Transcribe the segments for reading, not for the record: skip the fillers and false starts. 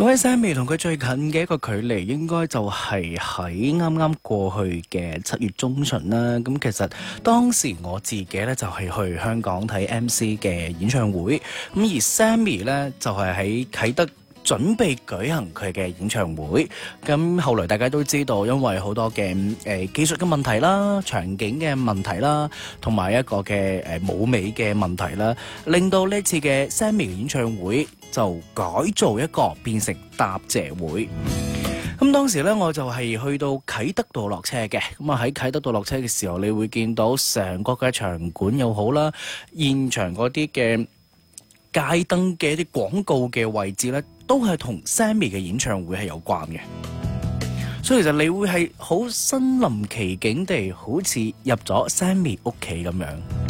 講起 Sammy 同佢最近嘅一個距離，應該就係喺啱啱過去嘅7月中旬啦。咁其實當時我自己咧就係去香港睇 MC 嘅演唱會，咁而 Sammy 咧就係喺啟德準備舉行佢嘅演唱會。咁後來大家都知道，因為好多嘅技術嘅問題啦、場景嘅問題啦，同埋一個嘅舞美嘅問題啦，令到呢次嘅 Sammy 嘅演唱會就改造一個變成答謝會。咁當時咧我就係去到啟德道落車嘅，咁啊喺啟德道落車嘅時候，你會見到成個嘅場館又好啦，現場嗰啲嘅街燈嘅一啲廣告嘅位置咧，都係同 Sammy 嘅演唱會係有關嘅。所以其實你會係好身臨其境地，好似入咗 Sammy 屋企咁樣。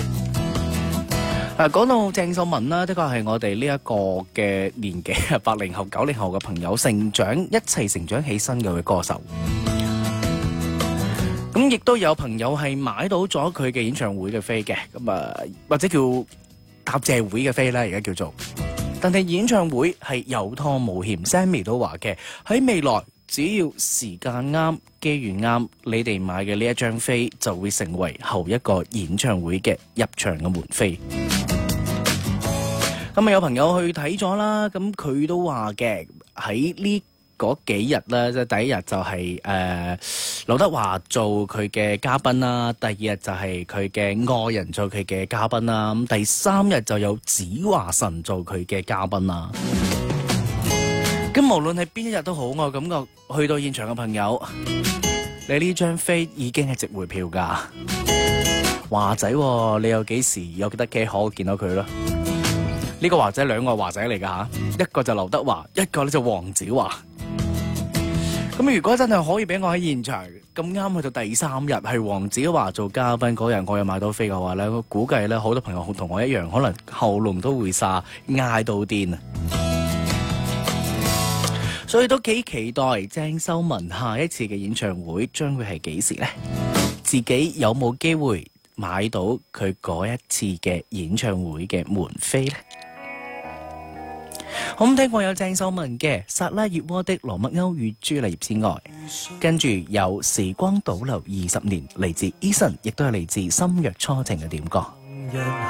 講到鄭秀文啦，的確係我哋呢一個嘅年紀80後、90後嘅朋友一齊成長起身嘅歌手。咁亦都有朋友係買到咗佢嘅演唱會嘅飛嘅，咁啊或者叫答謝會嘅飛啦，而家叫做。但係演唱會係有拖無欠 ，Sammy 都話嘅，喺未來只要時間啱、機緣啱，你哋買嘅呢一張飛就會成為後一個演唱會嘅入場嘅門飛。咁有朋友去睇咗啦，咁佢都話嘅喺呢嗰幾日啦，即係第一日就係劉德華做佢嘅嘉賓啦，第二日就係佢嘅愛人做佢嘅嘉賓啦，咁第三日就有子華神做佢嘅嘉賓啦。咁無論係邊一日都好，我感覺去到現場嘅朋友，你呢張飛已經係值回票價。華仔，你有幾時有得幾可見到佢咯？呢個華仔兩個華仔嚟㗎嚇，一個就劉德華，一個咧就黃子華。咁如果真係可以俾我喺現場咁啱去到第三日係黃子華做嘉賓嗰日，我又買到飛嘅話咧，我估計咧好多朋友同我一樣，可能喉嚨都會沙，嗌到癲啊！所以都幾期待鄭秀文下一次嘅演唱會將會係幾時呢？自己有冇機會買到佢嗰一次嘅演唱會嘅門飛呢？好，咁聽過有鄭秀文嘅《薩拉熱窩的羅密歐與朱麗葉》之外，跟住有《時光倒流20年》嚟自 Eason， 亦都係嚟自《心若初情》嘅點歌。